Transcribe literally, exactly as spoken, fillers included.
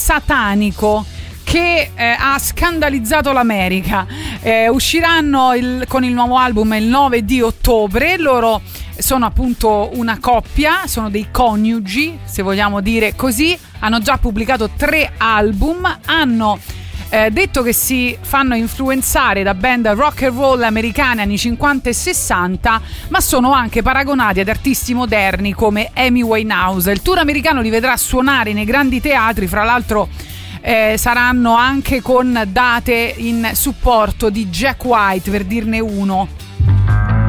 satanico che eh, ha scandalizzato l'America. Eh, usciranno il, con il nuovo album il nove di ottobre. Loro sono appunto una coppia, sono dei coniugi, se vogliamo dire così. Hanno già pubblicato tre album, hanno eh, detto che si fanno influenzare da band rock and roll americane anni cinquanta e sessanta, ma sono anche paragonati ad artisti moderni come Amy Winehouse. Il tour americano li vedrà suonare nei grandi teatri, fra l'altro Eh, saranno anche con date in supporto di Jack White, per dirne uno.